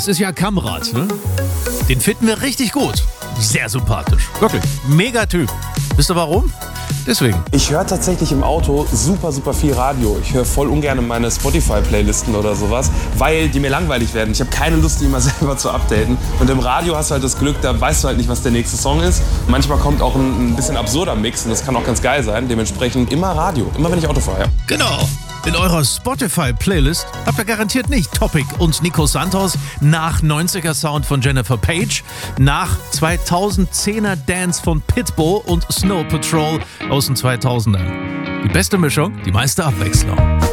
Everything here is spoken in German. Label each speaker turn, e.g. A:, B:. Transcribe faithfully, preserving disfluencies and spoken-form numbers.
A: Das ist ja Kamrat, ne? Den finden wir richtig gut. Sehr sympathisch. Wirklich. Mega Typ. Wisst ihr warum? Deswegen.
B: Ich höre tatsächlich im Auto super, super viel Radio. Ich höre voll ungern meine Spotify-Playlisten oder sowas, weil die mir langweilig werden. Ich habe keine Lust, die immer selber zu updaten. Und im Radio hast du halt das Glück, da weißt du halt nicht, was der nächste Song ist. Manchmal kommt auch ein, ein bisschen absurder Mix und das kann auch ganz geil sein. Dementsprechend immer Radio, immer wenn ich Auto fahre. Ja.
A: Genau. In eurer Spotify-Playlist habt ihr garantiert nicht Topic und Nico Santos nach neunziger Sound von Jennifer Page, nach zweitausendzehner Dance von Pitbull und Snow Patrol aus den zweitausendern. Die beste Mischung, die meiste Abwechslung.